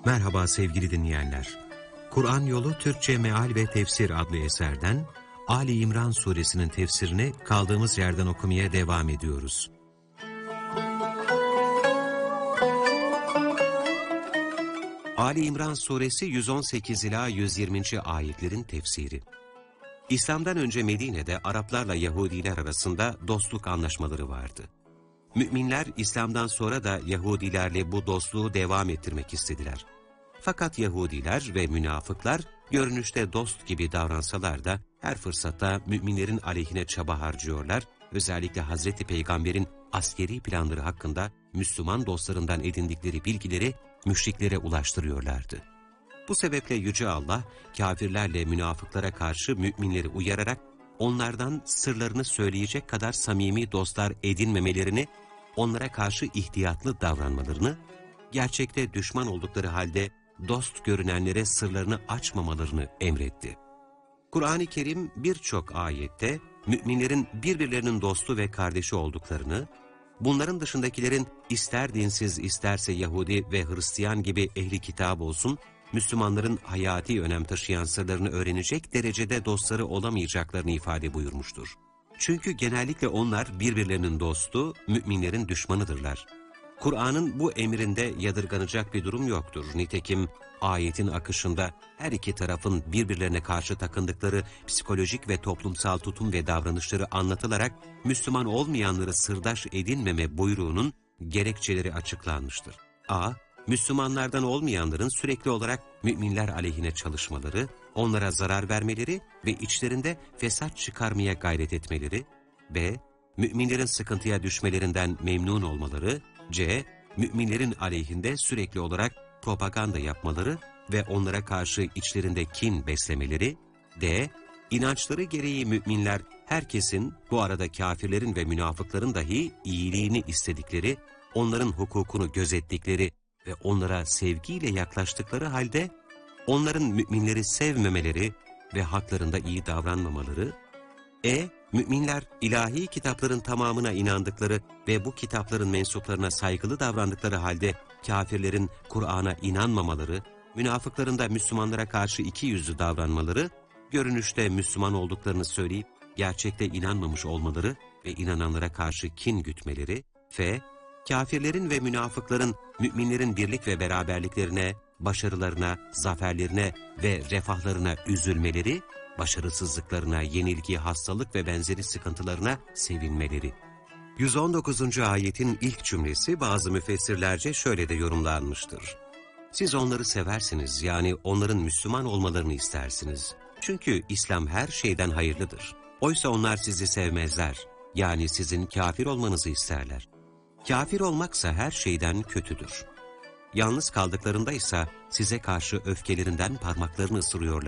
Merhaba sevgili dinleyenler. Kur'an Yolu Türkçe Meal ve Tefsir adlı eserden Ali İmran suresinin tefsirini kaldığımız yerden okumaya devam ediyoruz. Ali İmran suresi 118 ila 120. ayetlerin tefsiri. İslam'dan önce Medine'de Araplarla Yahudiler arasında dostluk anlaşmaları vardı. Müminler İslam'dan sonra da Yahudilerle bu dostluğu devam ettirmek istediler. Fakat Yahudiler ve münafıklar görünüşte dost gibi davransalar da her fırsatta müminlerin aleyhine çaba harcıyorlar, özellikle Hazreti Peygamber'in askeri planları hakkında Müslüman dostlarından edindikleri bilgileri müşriklere ulaştırıyorlardı. Bu sebeple Yüce Allah, kafirlerle münafıklara karşı müminleri uyararak onlardan sırlarını söyleyecek kadar samimi dostlar edinmemelerini, onlara karşı ihtiyatlı davranmalarını, gerçekte düşman oldukları halde dost görünenlere sırlarını açmamalarını emretti. Kur'an-ı Kerim birçok ayette müminlerin birbirlerinin dostu ve kardeşi olduklarını, bunların dışındakilerin ister dinsiz isterse Yahudi ve Hristiyan gibi ehli kitap olsun, Müslümanların hayati önem taşıyan sırlarını öğrenecek derecede dostları olamayacaklarını ifade buyurmuştur. Çünkü genellikle onlar birbirlerinin dostu, müminlerin düşmanıdırlar. Kur'an'ın bu emrinde yadırganacak bir durum yoktur. Nitekim ayetin akışında her iki tarafın birbirlerine karşı takındıkları psikolojik ve toplumsal tutum ve davranışları anlatılarak Müslüman olmayanları sırdaş edinmeme buyruğunun gerekçeleri açıklanmıştır. A. Müslümanlardan olmayanların sürekli olarak müminler aleyhine çalışmaları, onlara zarar vermeleri ve içlerinde fesat çıkarmaya gayret etmeleri. B. Müminlerin sıkıntıya düşmelerinden memnun olmaları. C. Müminlerin aleyhinde sürekli olarak propaganda yapmaları ve onlara karşı içlerinde kin beslemeleri. D. İnançları gereği müminler herkesin, bu arada kafirlerin ve münafıkların dahi iyiliğini istedikleri, onların hukukunu gözettikleri ve onlara sevgiyle yaklaştıkları halde onların müminleri sevmemeleri ve haklarında iyi davranmamaları. E. Müminler ilahi kitapların tamamına inandıkları ve bu kitapların mensuplarına saygılı davrandıkları halde kafirlerin Kur'an'a inanmamaları, münafıkların da Müslümanlara karşı ikiyüzlü davranmaları, görünüşte Müslüman olduklarını söyleyip gerçekte inanmamış olmaları ve inananlara karşı kin gütmeleri. F. Kafirlerin ve münafıkların müminlerin birlik ve beraberliklerine, başarılarına, zaferlerine ve refahlarına üzülmeleri, başarısızlıklarına, yenilgi, hastalık ve benzeri sıkıntılarına sevinmeleri. 119. ayetin ilk cümlesi bazı müfessirlerce şöyle de yorumlanmıştır. Siz onları seversiniz, yani onların Müslüman olmalarını istersiniz. Çünkü İslam her şeyden hayırlıdır. Oysa onlar sizi sevmezler, yani sizin kafir olmanızı isterler. Kafir olmaksa her şeyden kötüdür. Yalnız kaldıklarında ise size karşı öfkelerinden parmaklarını ısırıyorlar